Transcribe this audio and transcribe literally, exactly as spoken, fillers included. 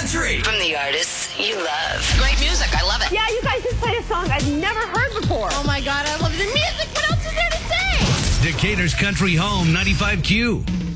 country. From the artists you love. Great music. I love it. Yeah, you guys just played a song I've never heard before. Oh, my God. I love the music. What else is there to say? Decatur's Country Home, ninety-five Q.